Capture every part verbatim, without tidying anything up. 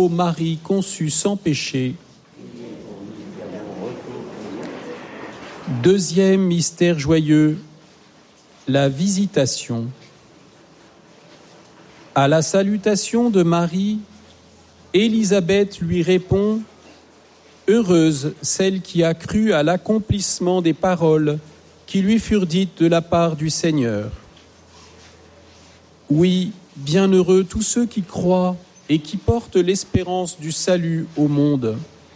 ô Marie conçue sans péché. Deuxième mystère joyeux, la visitation. À la salutation de Marie, Élisabeth lui répond « Heureuse celle qui a cru à l'accomplissement des paroles qui lui furent dites de la part du Seigneur. » Oui, bienheureux tous ceux qui croient et qui portent l'espérance du salut au monde.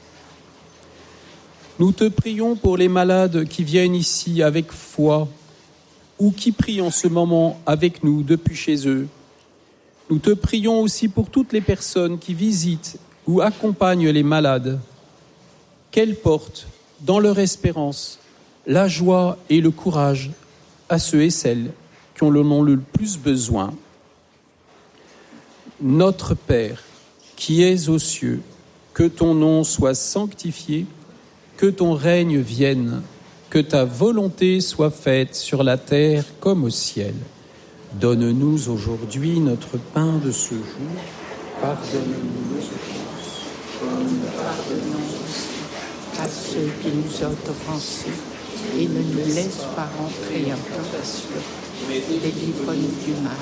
Nous te prions pour les malades qui viennent ici avec foi ou qui prient en ce moment avec nous depuis chez eux. Nous te prions aussi pour toutes les personnes qui visitent ou accompagnent les malades. Qu'elles portent, dans leur espérance, la joie et le courage à ceux et celles qui en ont le plus besoin. Notre Père, qui es aux cieux, que ton nom soit sanctifié, que ton règne vienne, que ta volonté soit faite sur la terre comme au ciel. Donne-nous aujourd'hui notre pain de ce jour. Pardonne-nous nos offenses, comme nous pardonnons aussi à ceux qui nous ont offensés. Et ne nous laisse pas rentrer en tentation, mais délivre-nous du mal.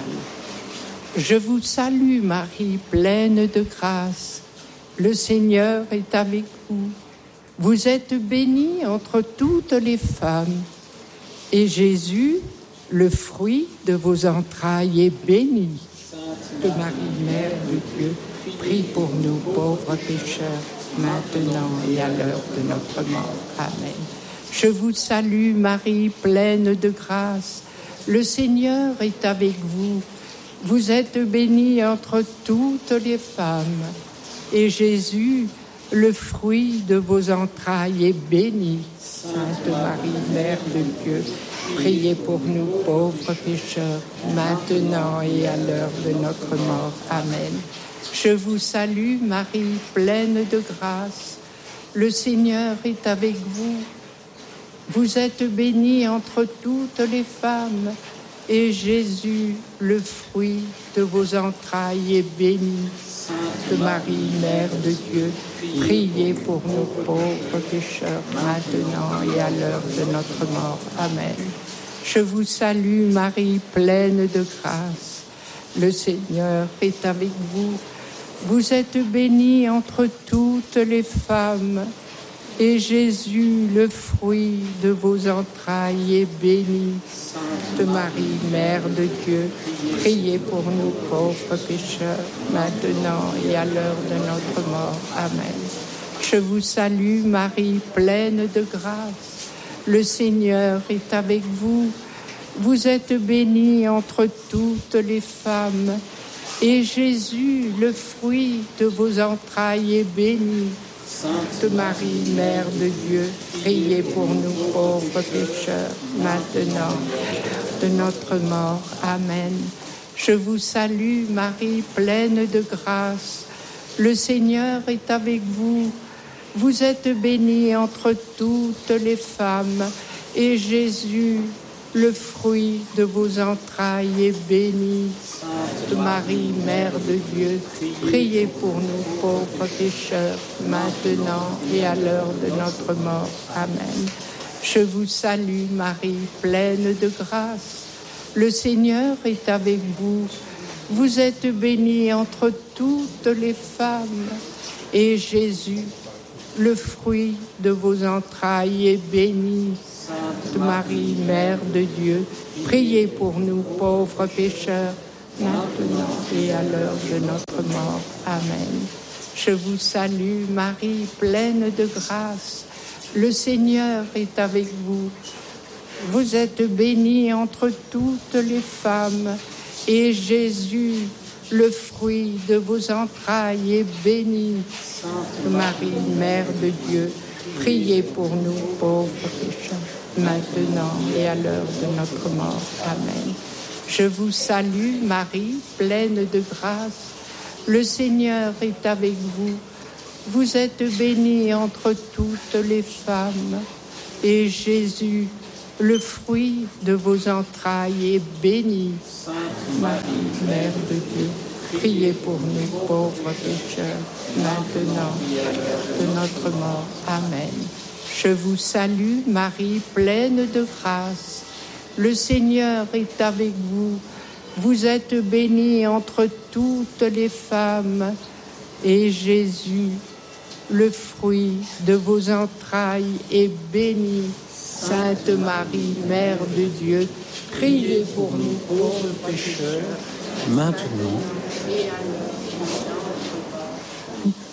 Je vous salue Marie, pleine de grâce. Le Seigneur est avec vous. Vous êtes bénie entre toutes les femmes. Et Jésus, le fruit de vos entrailles, est béni. Sainte Marie, Mère de Dieu, prie pour nous pauvres pécheurs, maintenant et à l'heure de notre mort. Amen. Je vous salue Marie, pleine de grâce. Le Seigneur est avec vous. Vous êtes bénie entre toutes les femmes. Et Jésus, le fruit de vos entrailles, est béni. Sainte Marie, Mère de Dieu, priez pour nous pauvres pécheurs, maintenant et à l'heure de notre mort. Amen. Je vous salue Marie, pleine de grâce. Le Seigneur est avec vous. Vous êtes bénie entre toutes les femmes. Et Jésus, le fruit de vos entrailles, est béni. Sainte Marie, Mère de Dieu, priez pour nous pauvres pécheurs, maintenant et à l'heure de notre mort. Amen. Je vous salue, Marie, pleine de grâce. Le Seigneur est avec vous. Vous êtes bénie entre toutes les femmes. Et Jésus, le fruit de vos entrailles, est béni. Sainte Marie, Mère de Dieu, priez pour nous pauvres pécheurs, maintenant et à l'heure de notre mort. Amen. Je vous salue, Marie, pleine de grâce. Le Seigneur est avec vous. Vous êtes bénie entre toutes les femmes. Et Jésus, le fruit de vos entrailles, est béni. Sainte Marie, Mère de Dieu, priez pour nous pauvres pécheurs, maintenant et de notre mort. Amen. Je vous salue, Marie, pleine de grâce. Le Seigneur est avec vous. Vous êtes bénie entre toutes les femmes. Et Jésus, le fruit de vos entrailles, est béni. Sainte Marie, Mère de Dieu, priez pour nous pauvres pécheurs, maintenant et à l'heure de notre mort. Amen. Je vous salue, Marie, pleine de grâce. Le Seigneur est avec vous. Vous êtes bénie entre toutes les femmes. Et Jésus, le fruit de vos entrailles, est béni. Sainte Marie, Mère de Dieu, priez pour nous pauvres pécheurs, maintenant et à l'heure de notre mort. Amen. Je vous salue, Marie, pleine de grâce. Le Seigneur est avec vous. Vous êtes bénie entre toutes les femmes. Et Jésus, le fruit de vos entrailles, est béni. Sainte Marie, Mère de Dieu, priez pour nous pauvres pécheurs, maintenant et à l'heure de notre mort. Amen. Je vous salue, Marie, pleine de grâce. Le Seigneur est avec vous. Vous êtes bénie entre toutes les femmes. Et Jésus, le fruit de vos entrailles, est béni. Sainte Marie, Mère de Dieu, priez pour nous pauvres pécheurs, maintenant et de notre mort. Amen. Je vous salue, Marie, pleine de grâce. Le Seigneur est avec vous. Vous êtes bénie entre toutes les femmes, et Jésus, le fruit de vos entrailles, est béni. Sainte Marie, Mère de Dieu, priez pour nous pauvres pécheurs, maintenant et à l'heure.